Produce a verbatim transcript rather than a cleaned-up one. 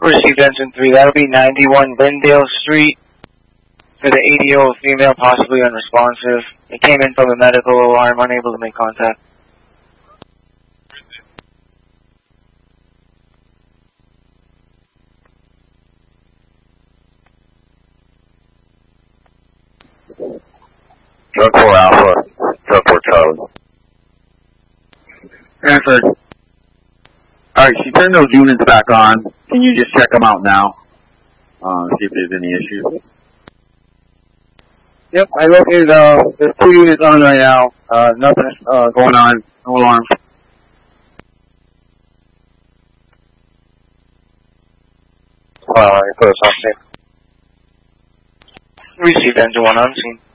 Received engine three, that'll be ninety-one Lindale Street for the eighty-year-old female, possibly unresponsive. It came in from a medical alarm, unable to make contact. Drug four Alpha, Drug four Charlie. Stanford. Alright, she turned those units back on. Can you just check them out now? Uh, see if there's any issues. Yep, I located, uh, there's two units on right now. Uh, nothing, uh, going on. No alarms. Alright, put us on scene. Received engine one on scene.